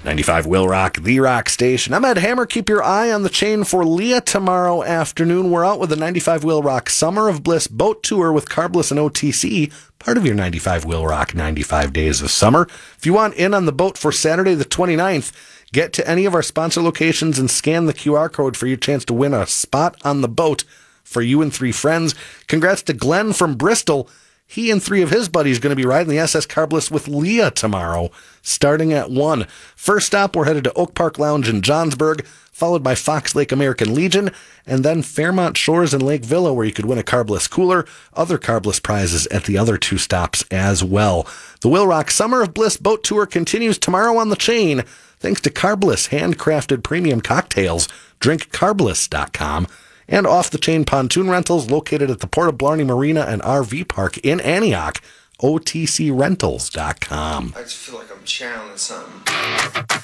95 Will Rock, the rock station. I'm Ed Hammer. Keep your eye on the chain for Leah tomorrow afternoon. We're out with the 95 Will Rock Summer of Bliss boat tour with Carbliss and OTC, part of your 95 Will Rock 95 Days of Summer. If you want in on the boat for Saturday the 29th, get to any of our sponsor locations and scan the QR code for your chance to win a spot on the boat for you and 3 friends. Congrats to Glenn from Bristol. He and 3 of his buddies are going to be riding the SS Carbliss with Leah tomorrow, starting at 1. First stop, we're headed to Oak Park Lounge in Johnsburg, followed by Fox Lake American Legion, and then Fairmont Shores and Lake Villa, where you could win a Carbliss cooler, other Carbliss prizes at the other 2 stops as well. The Will Rock Summer of Bliss boat tour continues tomorrow on the chain, thanks to Carbliss handcrafted premium cocktails. DrinkCarbliss.com. And off-the-chain pontoon rentals located at the Port of Blarney Marina and RV Park in Antioch, OTCRentals.com. I just feel like I'm channeling something.